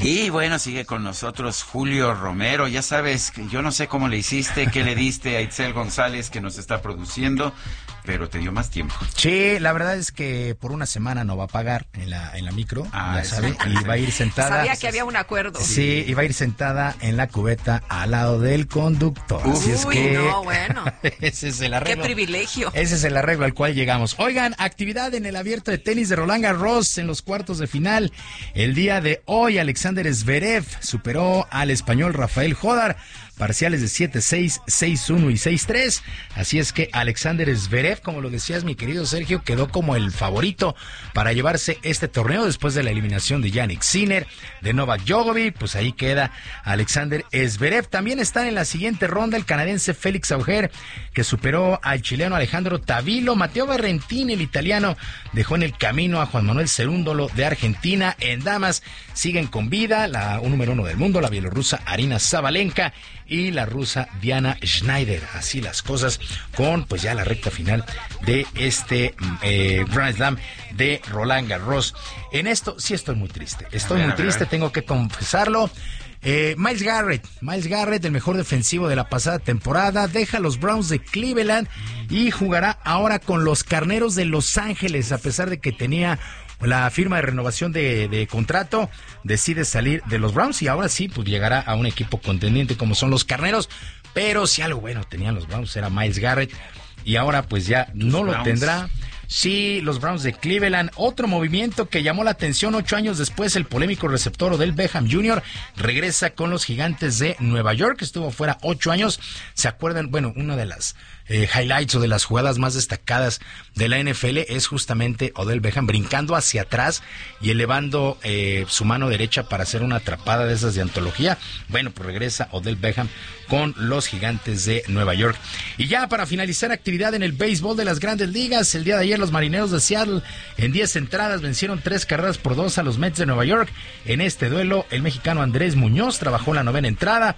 Y bueno, sigue con nosotros Julio Romero. Ya sabes que yo no sé cómo le hiciste, qué le diste a Itzel González, que nos está produciendo, pero te dio más tiempo. Sí, la verdad es que por una semana no va a pagar en la micro, ya sabe, y va a ir sentada. Sabía que había un acuerdo. Sí, y va a ir sentada en la cubeta al lado del conductor. Así es que no, bueno. Ese es el arreglo. Qué privilegio. Ese es el arreglo al cual llegamos. Oigan, actividad en el abierto de tenis de Roland Garros en los cuartos de final. El día de hoy, Alexander Zverev superó al español Rafael Jodar. Parciales de 7-6, 6-1 y 6-3. Así es que Alexander Zverev, como lo decías, mi querido Sergio, quedó como el favorito para llevarse este torneo después de la eliminación de Jannik Sinner, de Novak Djokovic. Pues ahí queda Alexander Zverev. También está en la siguiente ronda el canadiense Félix Auger, que superó al chileno Alejandro Tavilo. Matteo Berrettini, el italiano, dejó en el camino a Juan Manuel Cerúndolo de Argentina. En damas siguen con vida la número 1 del mundo, la bielorrusa Arina Zabalenka, y la rusa Diana Schneider. Así las cosas con pues ya la recta final de este Grand Slam de Roland Garros. En esto sí estoy muy triste. Estoy muy triste, tengo que confesarlo. Myles Garrett, el mejor defensivo de la pasada temporada, deja a los Browns de Cleveland y jugará ahora con los Carneros de Los Ángeles, a pesar de que tenía la firma de renovación de contrato. Decide salir de los Browns y ahora sí, pues llegará a un equipo contendiente como son los Carneros. Pero si algo bueno tenían los Browns era Myles Garrett, y ahora pues ya no lo tendrá. Sí, los Browns de Cleveland. Otro movimiento que llamó la atención 8 años después, el polémico receptor Odell Beckham Jr. regresa con los Gigantes de Nueva York. Estuvo fuera 8 años. ¿Se acuerdan? Bueno, una de las highlights o de las jugadas más destacadas de la NFL es justamente Odell Beckham brincando hacia atrás y elevando su mano derecha para hacer una atrapada de esas de antología. Bueno, pues regresa Odell Beckham con los Gigantes de Nueva York. Y ya para finalizar, actividad en el béisbol de las Grandes Ligas. El día de ayer los Marineros de Seattle en 10 entradas vencieron 3-2 a los Mets de Nueva York. En este duelo el mexicano Andrés Muñoz trabajó la 9ª entrada.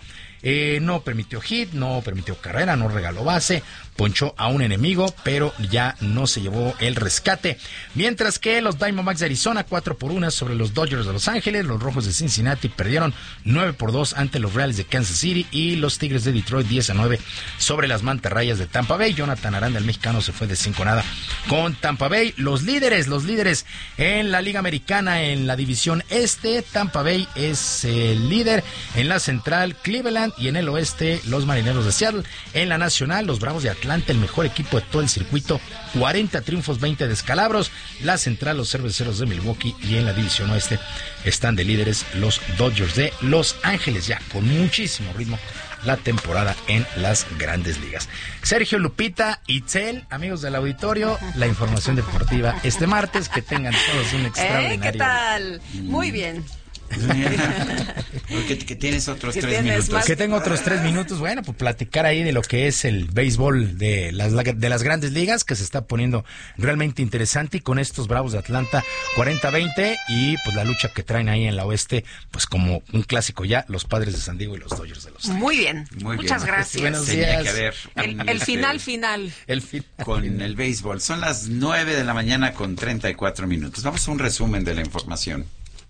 No permitió hit, no permitió carrera, no regaló base, ponchó a un enemigo, pero ya no se llevó el rescate. Mientras que los Diamondbacks de Arizona 4-1 sobre los Dodgers de Los Ángeles, los Rojos de Cincinnati perdieron 9-2 ante los Reales de Kansas City y los Tigres de Detroit 10-9 sobre las Mantarrayas de Tampa Bay. Jonathan Aranda, el mexicano, se fue de 5-0 con Tampa Bay. Los líderes en la Liga Americana en la División Este. Tampa Bay es el líder. En la Central, Cleveland, y en el Oeste, los Marineros de Seattle. En la Nacional, los Bravos de Atlanta, el mejor equipo de todo el circuito, 40 triunfos, 20 descalabros. La Central, los Cerveceros de Milwaukee, y en la División Oeste están de líderes los Dodgers de Los Ángeles, ya con muchísimo ritmo la temporada en las Grandes Ligas. Sergio, Lupita, Itzel, amigos del auditorio, la información deportiva este martes. Que tengan todos un extraordinario. ¿Qué tal? Muy bien. Que tienes otros 3 minutos. Que tengo otros 3 minutos. Bueno, pues platicar ahí de lo que es el béisbol de las Grandes Ligas, que se está poniendo realmente interesante, y con estos Bravos de Atlanta 40-20 y pues la lucha que traen ahí en la Oeste, pues como un clásico ya, los Padres de San Diego y los Dodgers de Los Ángeles. Muy bien. Muchas gracias. Buenos días. días. El final. Con el béisbol. Son las 9 de la mañana con 34 minutos. Vamos a un resumen de la información.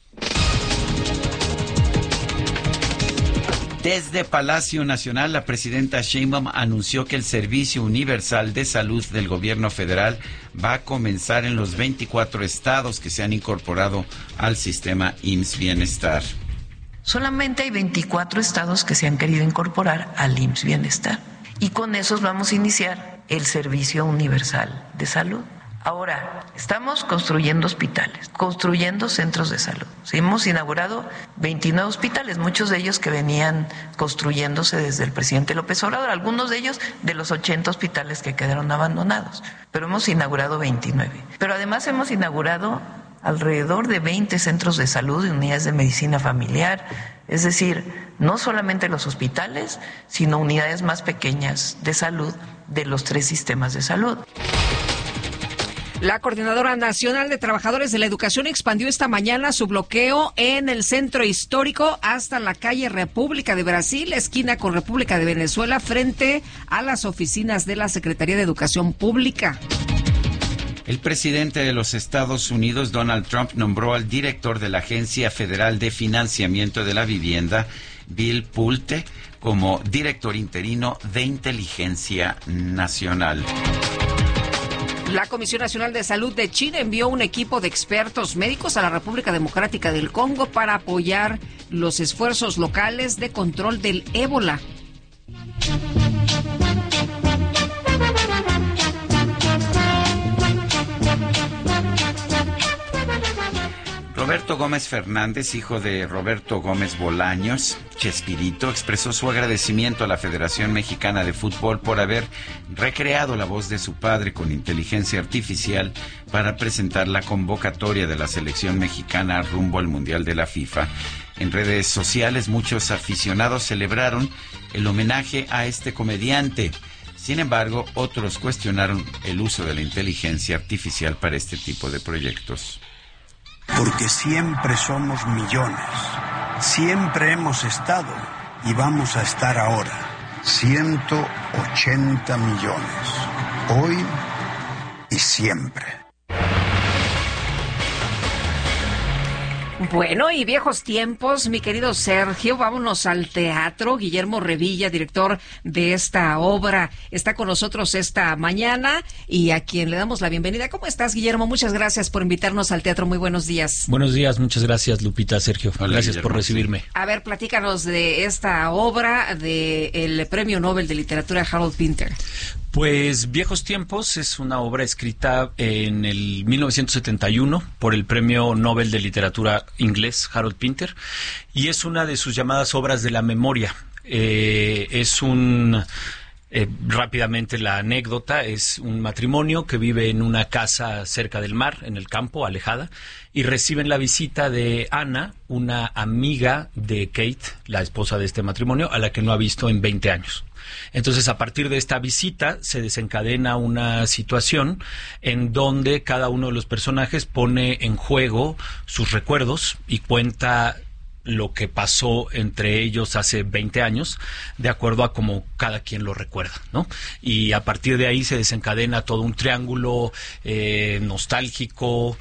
Desde Palacio Nacional, la presidenta Sheinbaum anunció que el Servicio Universal de Salud del Gobierno Federal va a comenzar en los 24 estados que se han incorporado al sistema IMSS Bienestar. Solamente hay 24 estados que se han querido incorporar al IMSS Bienestar, y con esos vamos a iniciar el Servicio Universal de Salud. Ahora, estamos construyendo hospitales, construyendo centros de salud. Sí, hemos inaugurado 29 hospitales, muchos de ellos que venían construyéndose desde el presidente López Obrador, algunos de ellos de los 80 hospitales que quedaron abandonados, pero hemos inaugurado 29. Pero además hemos inaugurado alrededor de 20 centros de salud y unidades de medicina familiar, es decir, no solamente los hospitales, sino unidades más pequeñas de salud de los 3 sistemas de salud. La Coordinadora Nacional de Trabajadores de la Educación expandió esta mañana su bloqueo en el centro histórico hasta la calle República de Brasil, esquina con República de Venezuela, frente a las oficinas de la Secretaría de Educación Pública. El presidente de los Estados Unidos, Donald Trump, nombró al director de la Agencia Federal de Financiamiento de la Vivienda, Bill Pulte, como director interino de Inteligencia Nacional. La Comisión Nacional de Salud de China envió un equipo de expertos médicos a la República Democrática del Congo para apoyar los esfuerzos locales de control del ébola. Roberto Gómez Fernández, hijo de Roberto Gómez Bolaños, Chespirito, expresó su agradecimiento a la Federación Mexicana de Fútbol por haber recreado la voz de su padre con inteligencia artificial para presentar la convocatoria de la selección mexicana rumbo al Mundial de la FIFA. En redes sociales, muchos aficionados celebraron el homenaje a este comediante. Sin embargo, otros cuestionaron el uso de la inteligencia artificial para este tipo de proyectos. Porque siempre somos millones, siempre hemos estado y vamos a estar ahora. 180 millones, hoy y siempre. Bueno, y viejos tiempos, mi querido Sergio, vámonos al teatro. Guillermo Revilla, director de esta obra, está con nosotros esta mañana y a quien le damos la bienvenida. ¿Cómo estás, Guillermo? Muchas gracias por invitarnos al teatro. Muy buenos días. Buenos días, muchas gracias, Lupita, Sergio. Hola, gracias Guillermo, por recibirme. A ver, platícanos de esta obra del Premio Nobel de Literatura Harold Pinter. Pues Viejos Tiempos es una obra escrita en el 1971 por el Premio Nobel de Literatura inglés Harold Pinter y es una de sus llamadas obras de la memoria. Rápidamente la anécdota, es un matrimonio que vive en una casa cerca del mar, en el campo, alejada, y reciben la visita de Anna, una amiga de Kate, la esposa de este matrimonio, a la que no ha visto en 20 años. Entonces, a partir de esta visita se desencadena una situación en donde cada uno de los personajes pone en juego sus recuerdos y cuenta lo que pasó entre ellos hace 20 años, de acuerdo a cómo cada quien lo recuerda, ¿no? Y a partir de ahí se desencadena todo un triángulo nostálgico,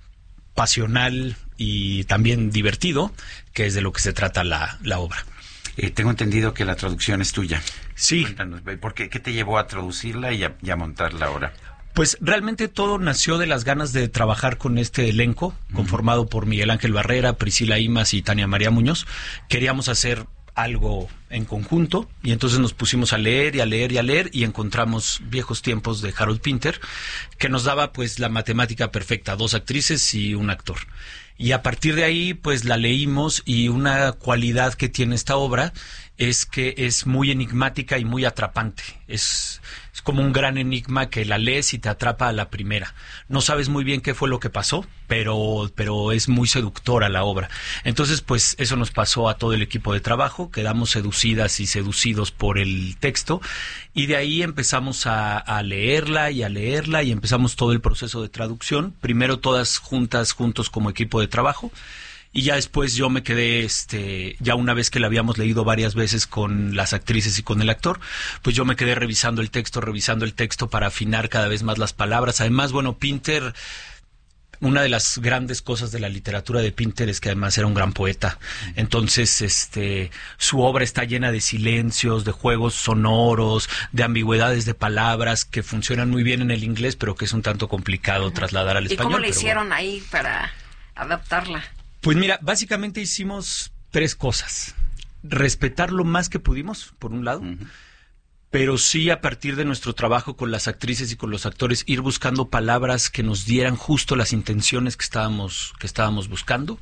pasional y también divertido, que es de lo que se trata la obra. Tengo entendido que la traducción es tuya. Sí. Cuéntanos, ¿qué te llevó a traducirla y a montarla ahora? Pues realmente todo nació de las ganas de trabajar con este elenco, conformado por Miguel Ángel Barrera, Priscila Imas y Tania María Muñoz. Queríamos hacer algo en conjunto y entonces nos pusimos a leer y a leer y a leer y encontramos Viejos Tiempos de Harold Pinter, que nos daba pues la matemática perfecta, 2 actrices y un actor. Y a partir de ahí, pues la leímos y una cualidad que tiene esta obra es que es muy enigmática y muy atrapante. Es como un gran enigma que la lees y te atrapa a la primera. No sabes muy bien qué fue lo que pasó, pero es muy seductora la obra. Entonces, pues eso nos pasó a todo el equipo de trabajo. Quedamos seducidas y seducidos por el texto y de ahí empezamos a leerla y empezamos todo el proceso de traducción. Primero todas juntos como equipo de trabajo. Y ya después yo me quedé, ya una vez que la habíamos leído varias veces con las actrices y con el actor, pues yo me quedé revisando el texto para afinar cada vez más las palabras. Además, bueno, Pinter, una de las grandes cosas de la literatura de Pinter es que además era un gran poeta. Entonces, su obra está llena de silencios, de juegos sonoros, de ambigüedades de palabras que funcionan muy bien en el inglés, pero que es un tanto complicado trasladar al español. ¿Y cómo le hicieron ahí para adaptarla? Pues mira, básicamente hicimos 3 cosas. Respetar lo más que pudimos, por un lado, pero sí a partir de nuestro trabajo con las actrices y con los actores, ir buscando palabras que nos dieran justo las intenciones que estábamos buscando.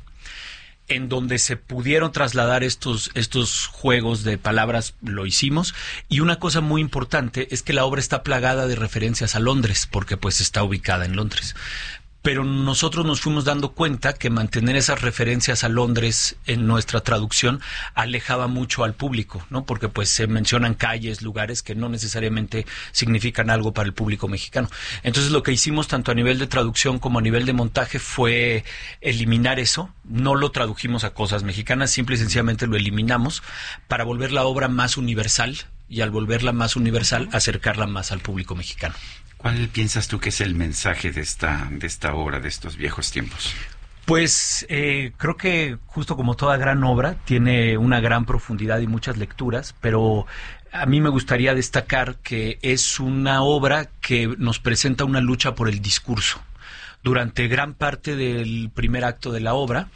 En donde se pudieron trasladar estos juegos de palabras, lo hicimos. Y una cosa muy importante es que la obra está plagada de referencias a Londres, porque pues está ubicada en Londres. Pero nosotros nos fuimos dando cuenta que mantener esas referencias a Londres en nuestra traducción alejaba mucho al público, ¿no? Porque pues se mencionan calles, lugares que no necesariamente significan algo para el público mexicano. Entonces lo que hicimos tanto a nivel de traducción como a nivel de montaje fue eliminar eso. No lo tradujimos a cosas mexicanas, simple y sencillamente lo eliminamos para volver la obra más universal y al volverla más universal acercarla más al público mexicano. ¿Cuál piensas tú que es el mensaje de esta obra, de estos viejos tiempos? Pues creo que justo como toda gran obra tiene una gran profundidad y muchas lecturas, pero a mí me gustaría destacar que es una obra que nos presenta una lucha por el discurso. Durante gran parte del primer acto de la obra,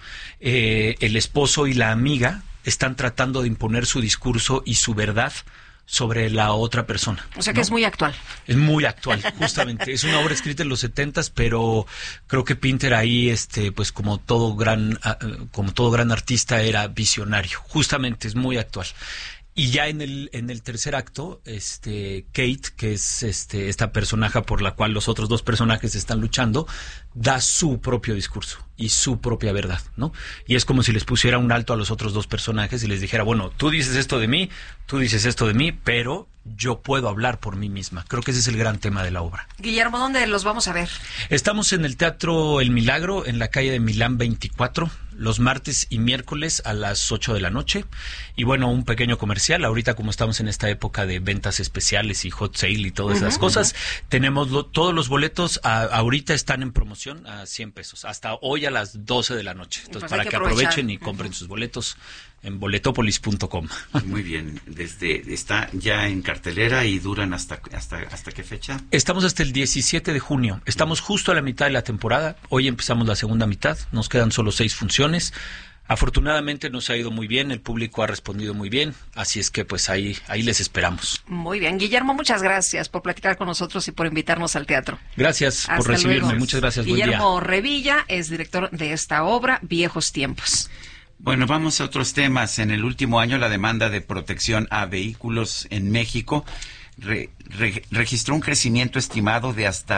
el esposo y la amiga están tratando de imponer su discurso y su verdad sobre la otra persona. O sea que, ¿no?, es muy actual. Es muy actual, justamente. Es una obra escrita en los 70s, pero creo que Pinter ahí, pues como todo gran artista, era visionario. Justamente es muy actual. Y ya en el tercer acto, Kate, que es esta personaje por la cual los otros dos personajes están luchando, da su propio discurso y su propia verdad, ¿no? Y es como si les pusiera un alto a los otros dos personajes y les dijera, bueno, tú dices esto de mí, tú dices esto de mí, pero yo puedo hablar por mí misma. Creo que ese es el gran tema de la obra. Guillermo, ¿dónde los vamos a ver? Estamos en el Teatro El Milagro, en la calle de Milán 24, los martes y miércoles a las 8 de la noche. Y bueno, un pequeño comercial. Ahorita, como estamos en esta época de ventas especiales y hot sale y todas esas cosas, tenemos todos los boletos, ahorita están en promoción a 100 pesos, hasta hoy a las 12 de la noche. Entonces, para que aprovechen y compren sus boletos en boletopolis.com. Muy bien. Está ya en cartelera y duran hasta qué fecha. Estamos hasta el 17 de junio. Estamos justo a la mitad de la temporada. Hoy empezamos la segunda mitad. Nos quedan solo 6 funciones. Afortunadamente nos ha ido muy bien, el público ha respondido muy bien, así es que pues ahí les esperamos. Muy bien, Guillermo, muchas gracias por platicar con nosotros y por invitarnos al teatro. Gracias por recibirme, luego. Muchas gracias. Guillermo Revilla es director de esta obra, Viejos Tiempos. Bueno, vamos a otros temas. En el último año, la demanda de protección a vehículos en México registró un crecimiento estimado de hasta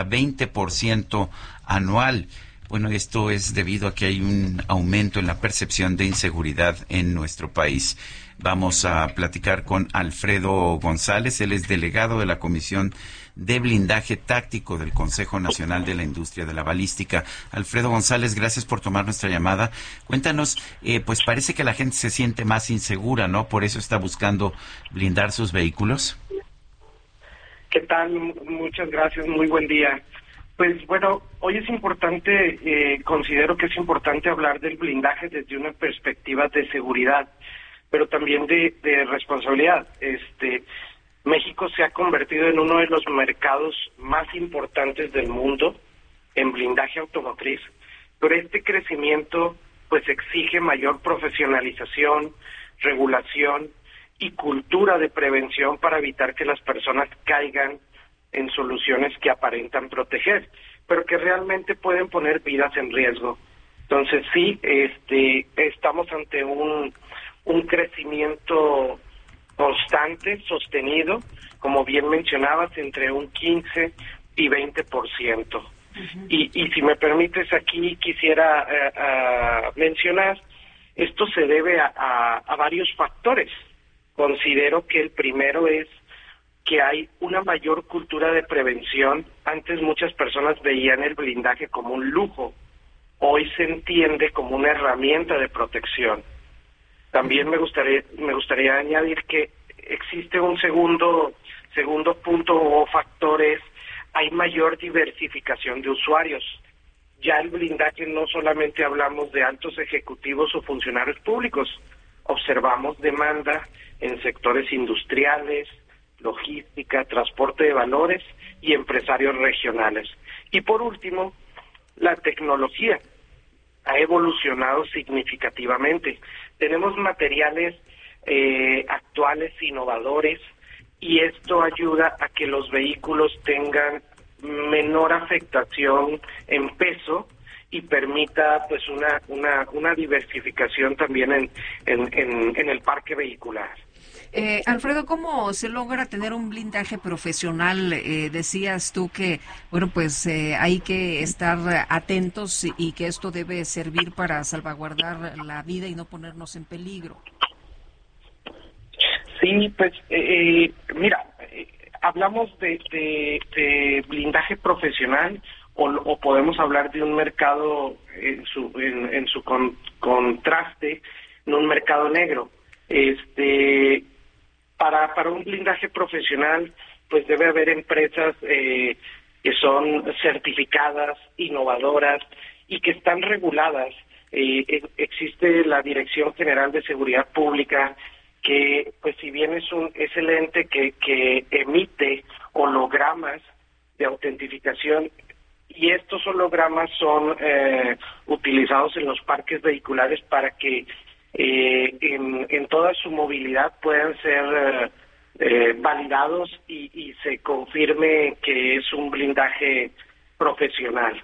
20% anual. Bueno, esto es debido a que hay un aumento en la percepción de inseguridad en nuestro país. Vamos a platicar con Alfredo González, él es delegado de la Comisión de Blindaje Táctico del Consejo Nacional de la Industria de la Balística. Alfredo González, gracias por tomar nuestra llamada. Cuéntanos, pues parece que la gente se siente más insegura, ¿no? Por eso está buscando blindar sus vehículos. ¿Qué tal? Muchas gracias, muy buen día. Pues bueno, hoy es importante, considero que es importante hablar del blindaje desde una perspectiva de seguridad, pero también de responsabilidad. México se ha convertido en uno de los mercados más importantes del mundo en blindaje automotriz, pero este crecimiento pues exige mayor profesionalización, regulación y cultura de prevención para evitar que las personas caigan en soluciones que aparentan proteger, pero que realmente pueden poner vidas en riesgo. Entonces sí, estamos ante un crecimiento constante, sostenido, como bien mencionabas, entre un 15 y 20%. Y si me permites, aquí quisiera mencionar, esto se debe a varios factores. Considero que el primero es que hay una mayor cultura de prevención. Antes muchas personas veían el blindaje como un lujo, hoy se entiende como una herramienta de protección. También me gustaría añadir que existe un segundo punto o factor, es hay mayor diversificación de usuarios. Ya el blindaje no solamente hablamos de altos ejecutivos o funcionarios públicos, observamos demanda en sectores industriales, logística, transporte de valores y empresarios regionales. Y por último, la tecnología ha evolucionado significativamente. Tenemos materiales actuales, innovadores, y esto ayuda a que los vehículos tengan menor afectación en peso y permita pues una diversificación también en el parque vehicular. Alfredo, ¿cómo se logra tener un blindaje profesional? Decías tú que, bueno, pues hay que estar atentos y que esto debe servir para salvaguardar la vida y no ponernos en peligro. Sí, pues mira, hablamos de blindaje profesional o podemos hablar de un mercado en su contraste, en un mercado negro. Para un blindaje profesional, pues debe haber empresas que son certificadas, innovadoras y que están reguladas. Existe la Dirección General de Seguridad Pública, que pues si bien es el ente que emite hologramas de autentificación, y estos hologramas son utilizados en los parques vehiculares para que en toda su movilidad puedan ser validados y se confirme que es un blindaje profesional.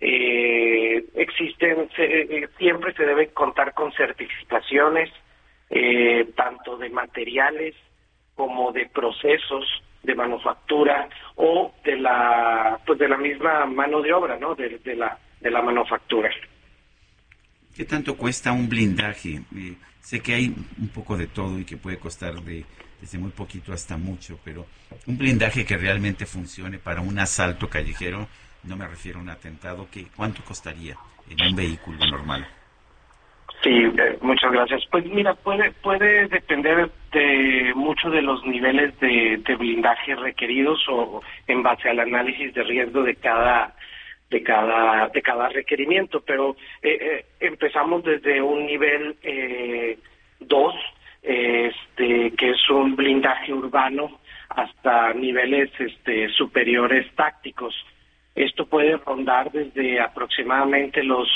Siempre se debe contar con certificaciones, tanto de materiales como de procesos de manufactura o de la misma mano de obra, ¿no? De la manufactura. ¿Qué tanto cuesta un blindaje? Sé que hay un poco de todo y que puede costar desde muy poquito hasta mucho, pero un blindaje que realmente funcione para un asalto callejero, no me refiero a un atentado, ¿cuánto costaría en un vehículo normal? Sí, muchas gracias. Pues mira, puede depender de mucho de los niveles de blindaje requeridos o en base al análisis de riesgo de cada requerimiento, pero empezamos desde un nivel 2, que es un blindaje urbano, hasta niveles superiores tácticos. Esto puede rondar desde aproximadamente los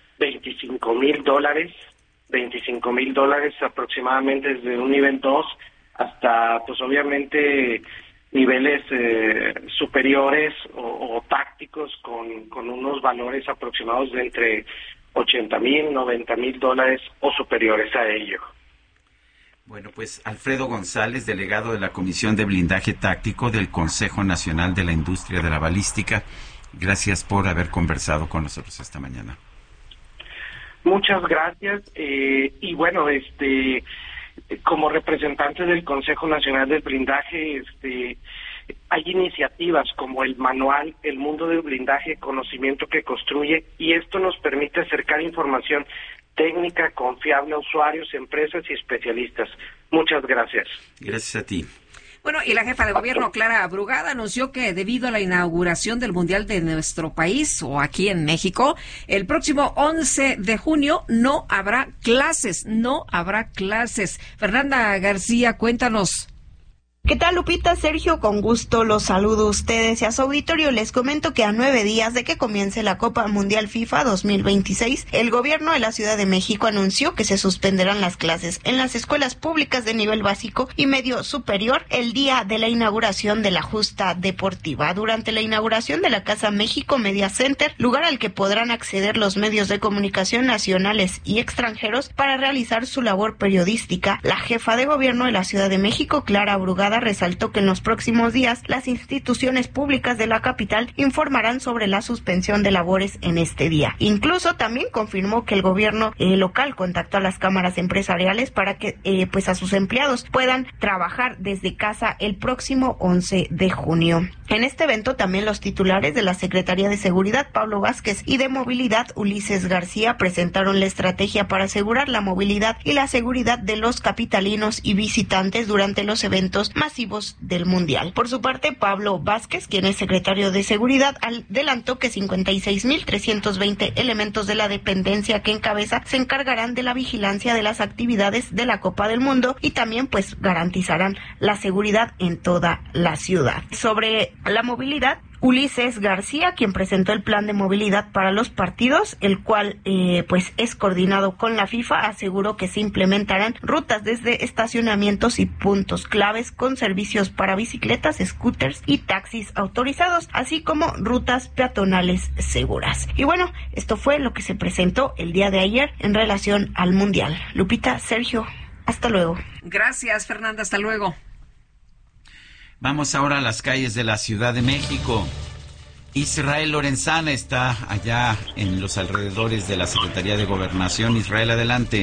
$25,000 aproximadamente desde un nivel 2 hasta pues obviamente niveles superiores o tácticos con unos valores aproximados de entre $80,000, $90,000 o superiores a ello. Bueno, pues Alfredo González, delegado de la Comisión de Blindaje Táctico del Consejo Nacional de la Industria de la Balística, gracias por haber conversado con nosotros esta mañana. Muchas gracias. Y bueno, como representante del Consejo Nacional del Blindaje, hay iniciativas como el manual El Mundo del Blindaje, conocimiento que construye, y esto nos permite acercar información técnica confiable a usuarios, empresas y especialistas. Muchas gracias. Gracias a ti. Bueno, y la jefa de gobierno, Clara Brugada, anunció que debido a la inauguración del Mundial de nuestro país, o aquí en México, el próximo 11 de junio no habrá clases. Fernanda García, cuéntanos. ¿Qué tal, Lupita? Sergio, con gusto los saludo a ustedes y a su auditorio. Les comento que a 9 días de que comience la Copa Mundial FIFA 2026, el gobierno de la Ciudad de México anunció que se suspenderán las clases en las escuelas públicas de nivel básico y medio superior el día de la inauguración de la justa deportiva. Durante la inauguración de la Casa México Media Center, lugar al que podrán acceder los medios de comunicación nacionales y extranjeros para realizar su labor periodística, la jefa de gobierno de la Ciudad de México, Clara Brugada, resaltó que en los próximos días las instituciones públicas de la capital informarán sobre la suspensión de labores en este día. Incluso también confirmó que el gobierno local contactó a las cámaras empresariales para que pues a sus empleados puedan trabajar desde casa el próximo 11 de junio. En este evento también los titulares de la Secretaría de Seguridad, Pablo Vázquez, y de Movilidad, Ulises García, presentaron la estrategia para asegurar la movilidad y la seguridad de los capitalinos y visitantes durante los eventos masivos del Mundial. Por su parte, Pablo Vázquez, quien es secretario de Seguridad, adelantó que 56,320 elementos de la dependencia que encabeza se encargarán de la vigilancia de las actividades de la Copa del Mundo y también pues garantizarán la seguridad en toda la ciudad. Sobre la movilidad, Ulises García, quien presentó el plan de movilidad para los partidos, el cual pues es coordinado con la FIFA, aseguró que se implementarán rutas desde estacionamientos y puntos claves con servicios para bicicletas, scooters y taxis autorizados, así como rutas peatonales seguras. Y bueno, esto fue lo que se presentó el día de ayer en relación al Mundial. Lupita, Sergio, hasta luego. Gracias, Fernanda, hasta luego. Vamos ahora a las calles de la Ciudad de México. Israel Lorenzana está allá en los alrededores de la Secretaría de Gobernación. Israel, adelante.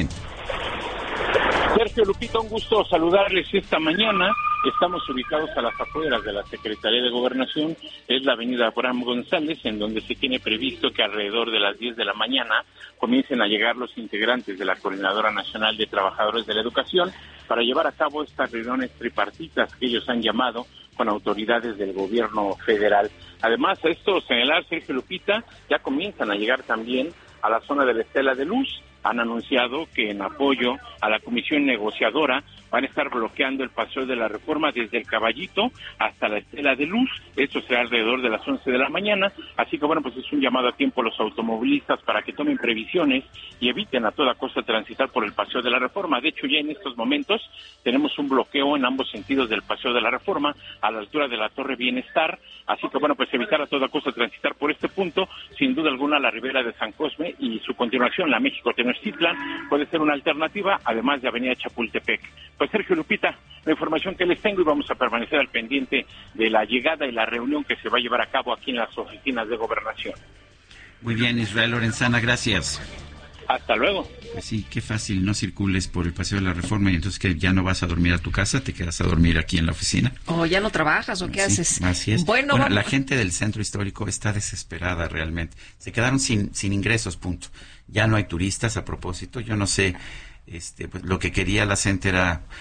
Sergio, Lupita, un gusto saludarles esta mañana. Estamos ubicados a las afueras de la Secretaría de Gobernación. Es la avenida Abraham González, en donde se tiene previsto que alrededor de las 10 de la mañana comiencen a llegar los integrantes de la Coordinadora Nacional de Trabajadores de la Educación para llevar a cabo estas reuniones tripartitas que ellos han llamado con autoridades del gobierno federal. Además, esto señalar, Sergio, Lupita, ya comienzan a llegar también a la zona de la Estela de Luz. Han anunciado que en apoyo a la comisión negociadora van a estar bloqueando el Paseo de la Reforma desde el Caballito hasta la Estela de Luz. Esto será alrededor de las 11 de la mañana. Así que bueno, pues es un llamado a tiempo a los automovilistas para que tomen previsiones y eviten a toda costa transitar por el Paseo de la Reforma. De hecho, ya en estos momentos tenemos un bloqueo en ambos sentidos del Paseo de la Reforma a la altura de la Torre Bienestar. Así que bueno, pues evitar a toda costa transitar por este punto. Sin duda alguna, la ribera de San Cosme y su continuación, la México-Tenochtitlan, puede ser una alternativa, además de Avenida Chapultepec. Pues Sergio, Lupita, la información que les tengo, y vamos a permanecer al pendiente de la llegada y la reunión que se va a llevar a cabo aquí en las oficinas de Gobernación. Muy bien, Israel Lorenzana, gracias. Hasta luego. Pues sí, qué fácil, no circules por el Paseo de la Reforma y entonces que ya no vas a dormir a tu casa, te quedas a dormir aquí en la oficina. ¿O ya no trabajas o qué haces? Así es. Bueno, la gente del centro histórico está desesperada realmente. Se quedaron sin ingresos, punto. Ya no hay turistas, a propósito. Yo no sé, pues, lo que quería la gente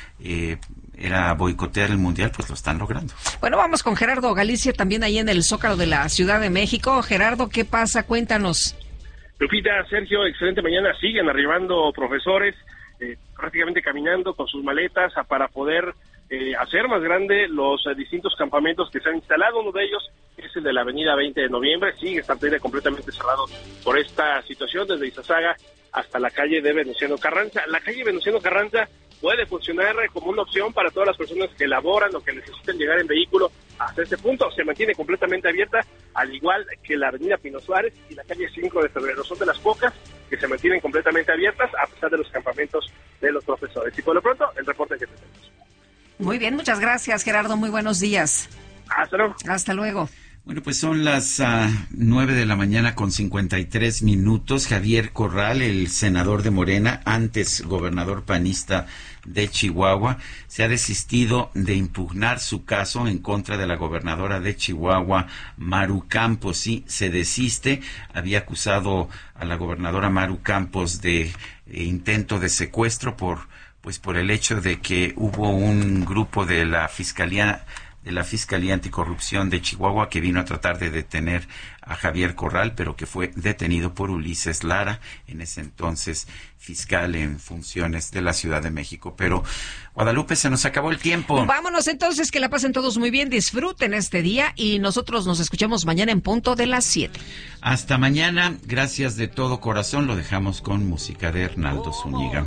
era boicotear el Mundial, pues lo están logrando. Bueno, vamos con Gerardo Galicia, también ahí en el Zócalo de la Ciudad de México. Gerardo, ¿qué pasa? Cuéntanos. Lupita, Sergio, excelente mañana. Siguen arribando profesores, prácticamente caminando con sus maletas para poder hacer más grande los distintos campamentos que se han instalado. Uno de ellos es el de la avenida 20 de noviembre. Sigue esta avenida completamente cerrado por esta situación, desde Izazaga hasta la calle de Venustiano Carranza. La calle Venustiano Carranza puede funcionar como una opción para todas las personas que laboran o que necesiten llegar en vehículo hasta este punto. Se mantiene completamente abierta, al igual que la avenida Pino Suárez y la calle 5 de febrero. Son de las pocas que se mantienen completamente abiertas a pesar de los campamentos de los profesores. Y por lo pronto, el reporte que tenemos. Muy bien, muchas gracias, Gerardo. Muy buenos días. Hasta luego. Hasta luego. Bueno, pues son las 9 de la mañana con 53 minutos. Javier Corral, el senador de Morena, antes gobernador panista de Chihuahua, se ha desistido de impugnar su caso en contra de la gobernadora de Chihuahua, Maru Campos. Sí, se desiste. Había acusado a la gobernadora Maru Campos de intento de secuestro por el hecho de que hubo un grupo de la Fiscalía Anticorrupción de Chihuahua que vino a tratar de detener a Javier Corral, pero que fue detenido por Ulises Lara, en ese entonces fiscal en funciones de la Ciudad de México. Pero, Guadalupe, se nos acabó el tiempo. Vámonos entonces, que la pasen todos muy bien, disfruten este día y nosotros nos escuchamos mañana en punto de las 7. Hasta mañana, gracias de todo corazón, lo dejamos con música de Hernaldo Zúñiga.